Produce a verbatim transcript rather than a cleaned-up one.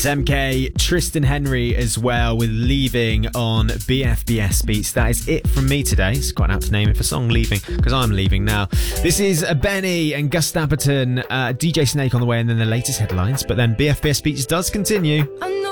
It's M K, Tristan Henry as well with Leaving on B F B S Beats. That is it from me today. It's quite an apt name for a song, Leaving, because I'm leaving now. This is Benny and Gus Dapperton, uh, D J Snake on the way, and then the latest headlines. But then B F B S Beats does continue.